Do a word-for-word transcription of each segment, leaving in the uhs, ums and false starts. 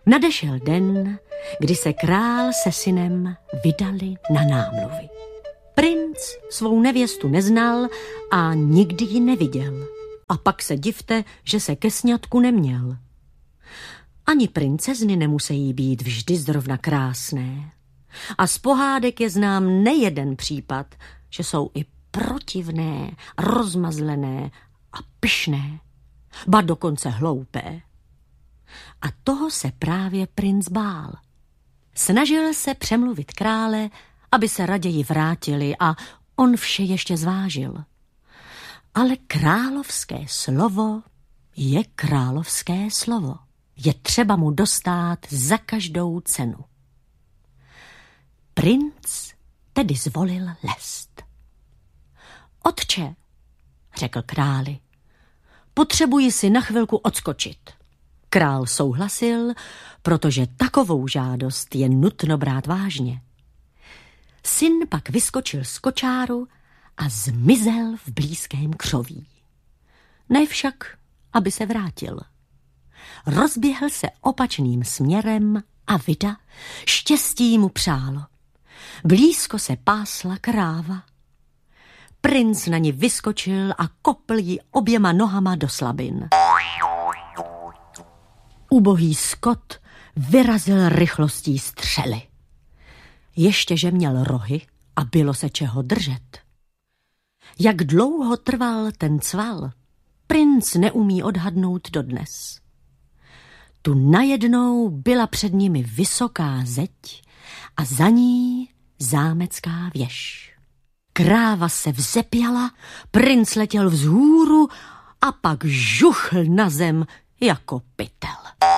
Nadešel den, kdy se král se synem vydali na námluvy. Princ svou nevěstu neznal a nikdy ji neviděl. A pak se divte, že se ke sňatku neměl. Ani princezny nemusejí být vždy zrovna krásné. A z pohádek je znám nejeden případ, že jsou i protivné, rozmazlené a pyšné, ba dokonce hloupé. A toho se právě princ bál. Snažil se přemluvit krále, aby se raději vrátili, a on vše ještě zvážil. Ale královské slovo je královské slovo. Je třeba mu dostát za každou cenu. Princ tedy zvolil lest. Otče, řekl králi, potřebuji si na chvilku odskočit. Král souhlasil, protože takovou žádost je nutno brát vážně. Syn pak vyskočil z kočáru a zmizel v blízkém křoví. Ne však, aby se vrátil. Rozběhl se opačným směrem a vida štěstí mu přálo. Blízko se pásla kráva. Princ na ní vyskočil a kopl ji oběma nohama do slabin. Ubohý skot vyrazil rychlostí střely. Ještě že měl rohy a bylo se čeho držet. Jak dlouho trval ten cval, princ neumí odhadnout dodnes. Tu najednou byla před nimi vysoká zeď a za ní zámecká věž. Kráva se vzepěla, princ letěl vzhůru a pak žuchl na zem jako pytel.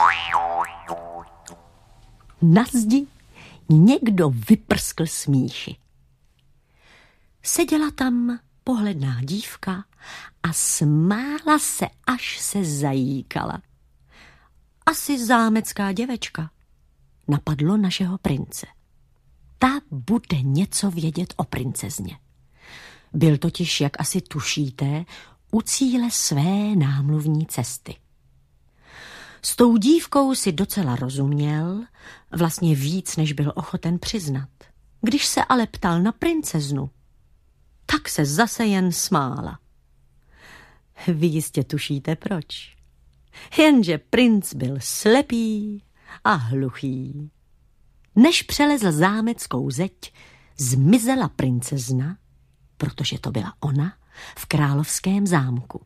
Na zdi někdo vyprskl smíchy. Seděla tam pohledná dívka a smála se, až se zajíkala. Asi zámecká děvečka, napadlo našeho prince. Ta bude něco vědět o princezně. Byl totiž, jak asi tušíte, u cíle své námluvní cesty. S tou dívkou si docela rozuměl, vlastně víc, než byl ochoten přiznat. Když se ale ptal na princeznu, tak se zase jen smála. Vy jistě tušíte proč. Jenže princ byl slepý a hluchý. Než přelezl zámeckou zeď, zmizela princezna, protože to byla ona, v královském zámku.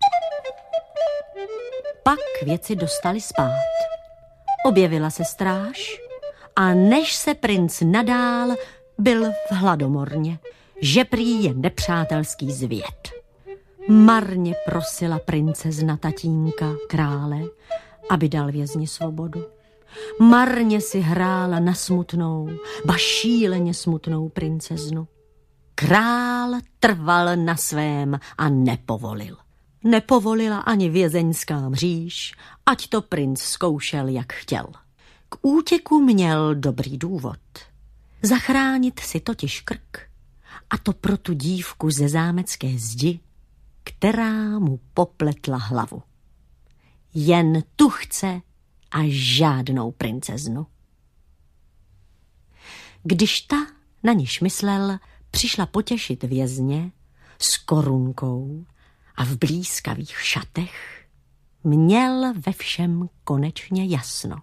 Pak věci dostali spát. Objevila se stráž a než se princ nadál, byl v hladomorně, že prý je nepřátelský zvěd. Marně prosila princezna tatínka krále, aby dal vězni svobodu. Marně si hrála na smutnou, ba šíleně smutnou princeznu. Král trval na svém a nepovolil. Nepovolila ani vězeňská mříž, ať to princ zkoušel, jak chtěl. K útěku měl dobrý důvod. Zachránit si totiž krk, a to pro tu dívku ze zámecké zdi, která mu popletla hlavu. Jen tu chce a žádnou princeznu. Když ta, na niž myslel, přišla potěšit vězně s korunkou a v blízkavých šatech, měl ve všem konečně jasno.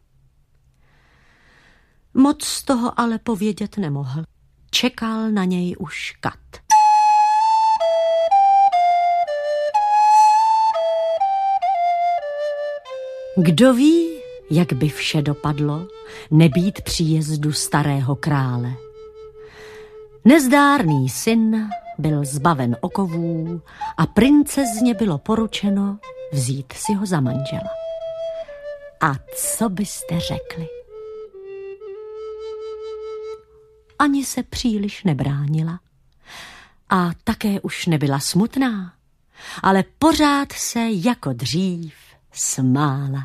Moc z toho ale povědět nemohl. Čekal na něj už kat. Kdo ví, jak by vše dopadlo, nebýt příjezdu starého krále. Nezdárný syn byl zbaven okovů a princezně bylo poručeno vzít si ho za manžela. A co byste řekli? Ani se příliš nebránila a také už nebyla smutná, ale pořád se jako dřív smála.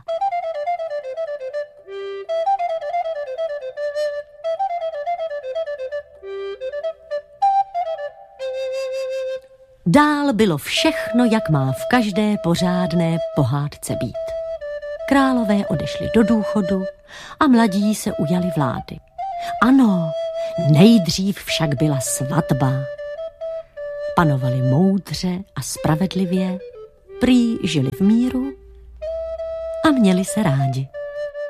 Dál bylo všechno, jak má v každé pořádné pohádce být. Králové odešli do důchodu a mladí se ujali vlády. Ano, nejdřív však byla svatba. Panovali moudře a spravedlivě, prý žili v míru a měli se rádi.